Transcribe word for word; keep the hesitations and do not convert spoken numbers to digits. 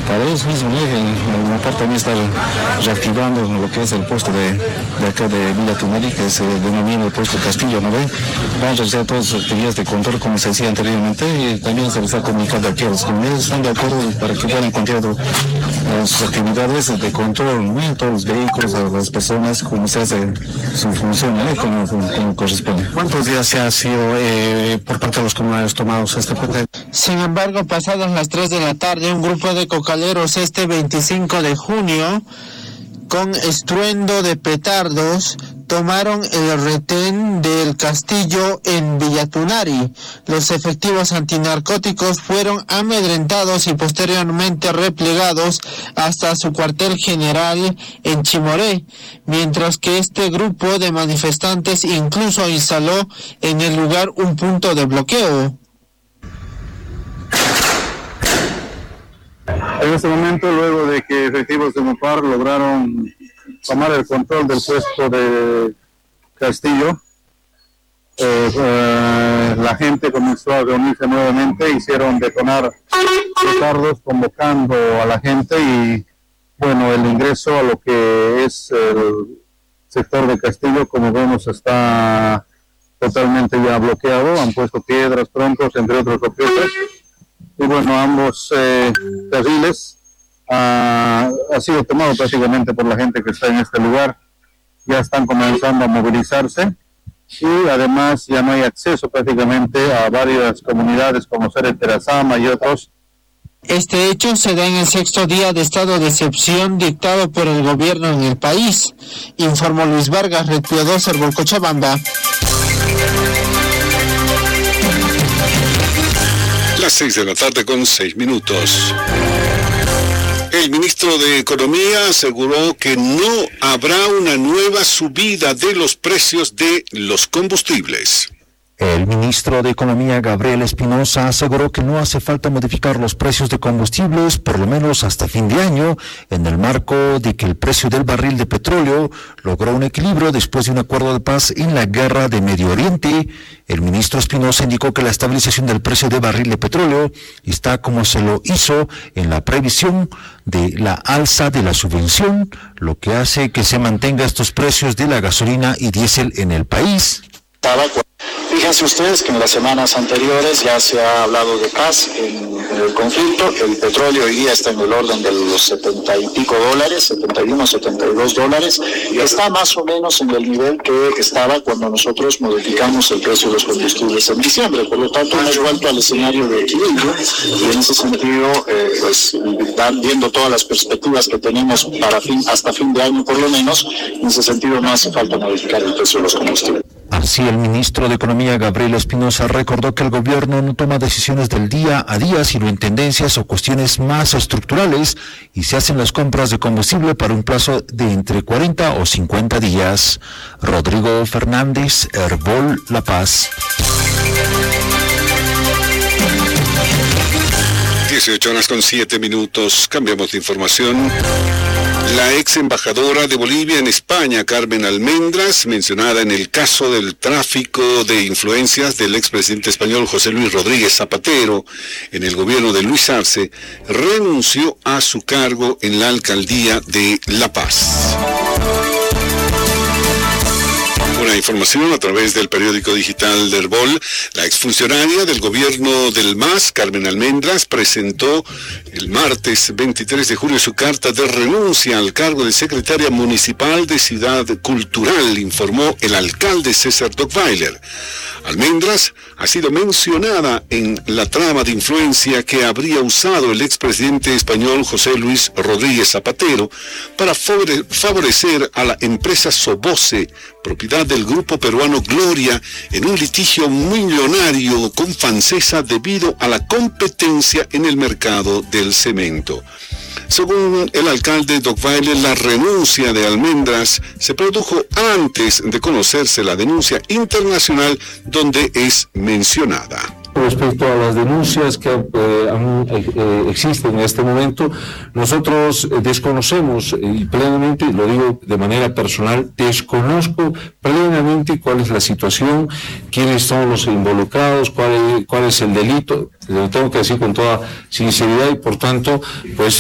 Para eso mismo, en la parte también está reactivando lo que es el puesto de, de acá de Villa Tunari, que se denomina el puesto Castillo, ¿no ve? Van a realizar todas las actividades de control, como se decía anteriormente, y también se les ha comunicado aquí a las comunidades, están de acuerdo para que puedan continuar sus actividades de control, ¿no? Todos los vehículos, a las personas, como se hace su función, ¿no? como, como, como corresponde. ¿Cuántos días se ha sido eh, por parte de los comunarios tomados este puente? Sin embargo, pasadas las tres de la tarde, un grupo de cocaleros este veinticinco de junio, con estruendo de petardos, tomaron el retén del castillo en Villatunari. Los efectivos antinarcóticos fueron amedrentados y posteriormente replegados hasta su cuartel general en Chimoré, mientras que este grupo de manifestantes incluso instaló en el lugar un punto de bloqueo. En este momento, luego de que efectivos de MUPAR lograron tomar el control del puesto de Castillo, eh, eh, la gente comenzó a reunirse nuevamente, hicieron detonar petardos convocando a la gente y bueno, el ingreso a lo que es el sector de Castillo, como vemos, está totalmente ya bloqueado, han puesto piedras, troncos, entre otros objetos. Y bueno, ambos eh, carriles uh, ha sido tomado prácticamente por la gente que está en este lugar. Ya están comenzando a movilizarse y además ya no hay acceso prácticamente a varias comunidades como Sere Terazama y otros. Este hecho se da en el sexto día de estado de excepción dictado por el gobierno en el país, informó Luis Vargas, Red Piadosa, Cochabamba. Las seis de la tarde con seis minutos. El ministro de Economía aseguró que no habrá una nueva subida de los precios de los combustibles. El ministro de Economía, Gabriel Espinosa, aseguró que no hace falta modificar los precios de combustibles, por lo menos hasta fin de año, en el marco de que el precio del barril de petróleo logró un equilibrio después de un acuerdo de paz en la guerra de Medio Oriente. El ministro Espinosa indicó que la estabilización del precio del barril de petróleo está como se lo hizo en la previsión de la alza de la subvención, lo que hace que se mantenga estos precios de la gasolina y diésel en el país. Fíjense ustedes que en las semanas anteriores ya se ha hablado de paz en, en el conflicto. El petróleo hoy día está en el orden de los setenta y pico dólares, setenta y uno, setenta y dos dólares. Está más o menos en el nivel que estaba cuando nosotros modificamos el precio de los combustibles en diciembre. Por lo tanto, hemos vuelto al escenario de equilibrio y en ese sentido, eh, pues, viendo todas las perspectivas que tenemos para fin, hasta fin de año por lo menos, en ese sentido no hace falta modificar el precio de los combustibles. Así, el ministro de Economía, Gabriel Espinosa, recordó que el gobierno no toma decisiones del día a día, sino en tendencias o cuestiones más estructurales, y se hacen las compras de combustible para un plazo de entre cuarenta o cincuenta días. Rodrigo Fernández, Herbol, La Paz. dieciocho horas con siete minutos. Cambiamos de información. La ex embajadora de Bolivia en España, Carmen Almendras, mencionada en el caso del tráfico de influencias del expresidente español José Luis Rodríguez Zapatero en el gobierno de Luis Arce, renunció a su cargo en la alcaldía de La Paz. Una información a través del periódico digital de Herbol. La exfuncionaria del gobierno del M A S, Carmen Almendras, presentó el martes veintitrés de julio su carta de renuncia al cargo de secretaria municipal de Ciudad Cultural, informó el alcalde César Dockweiler. Almendras ha sido mencionada en la trama de influencia que habría usado el expresidente español José Luis Rodríguez Zapatero para favorecer a la empresa Soboce, propiedad del grupo peruano Gloria, en un litigio millonario con Fancesa debido a la competencia en el mercado del cemento. Según el alcalde Dockweiler, la renuncia de Almendras se produjo antes de conocerse la denuncia internacional donde es mencionada. Respecto a las denuncias que eh, aún, eh, existen en este momento, nosotros eh, desconocemos y plenamente, lo digo de manera personal, desconozco plenamente cuál es la situación, quiénes son los involucrados, cuál es, cuál es el delito, lo tengo que decir con toda sinceridad y por tanto, pues